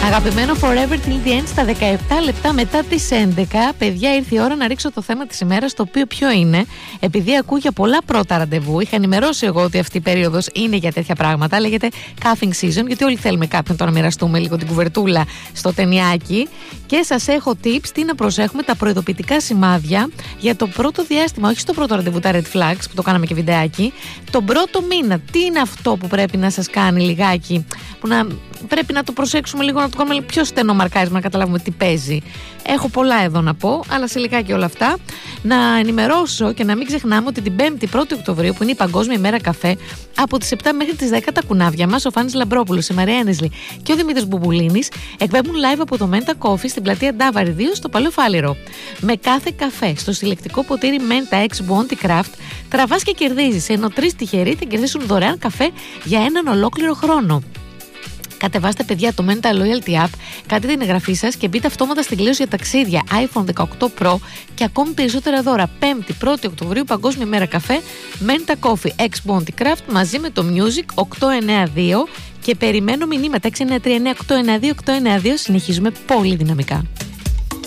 Αγαπημένο Forever Till the End στα 17 λεπτά μετά τις 11. Παιδιά, ήρθε η ώρα να ρίξω το θέμα της ημέρας, το οποίο ποιο είναι. Επειδή ακούω για πολλά πρώτα ραντεβού, είχα ενημερώσει εγώ ότι αυτή η περίοδος είναι για τέτοια πράγματα. Λέγεται cuffing season, γιατί όλοι θέλουμε κάποιον να μοιραστούμε λίγο την κουβερτούλα στο ταινιάκι. Και σας έχω tips τι να προσέχουμε, τα προειδοποιητικά σημάδια για το πρώτο διάστημα. Όχι στο πρώτο ραντεβού, τα red flags που το κάναμε και βιντεάκι. Τον πρώτο μήνα, τι είναι αυτό που πρέπει να σας κάνει λιγάκι, που πρέπει να το προσέξουμε λίγο, να το κάνουμε πιο στενό μαρκάρισμα, να καταλάβουμε τι παίζει. Έχω πολλά εδώ να πω, αλλά σε λιγάκι όλα αυτά. Να ενημερώσω και να μην ξεχνάμε ότι την 5η 1η Οκτωβρίου, που είναι η Παγκόσμια ημέρα καφέ, από τις 7 μέχρι τις 10 τα κουνάβια μας, ο Φάνης Λαμπρόπουλος, η Μαρία Ένεσλη και ο Δημήτρης Μπουμπουλίνης εκπέμπουν live από το Menta Coffee στην πλατεία Ντάβαρη 2 στο Παλαιό Φάληρο. Με κάθε καφέ στο συλλεκτικό ποτήρι Menta X Bounty Craft τραβάς και κερδίζεις, ενώ 3 τυχεροί θα κερδίσουν δωρεάν καφέ για έναν ολόκληρο χρόνο. Κατεβάστε, παιδιά, το Menta Loyalty App, κάντε την εγγραφή σας και μπείτε αυτόματα στην κλήρωση για ταξίδια iPhone 18 Pro και ακόμη περισσότερα δώρα. 5η 1η Οκτωβρίου, Παγκόσμια ημέρα καφέ, Menta Coffee X Bounty Craft μαζί με το Music 892 και περιμένω μηνύματα 693-9892-892. Συνεχίζουμε πολύ δυναμικά.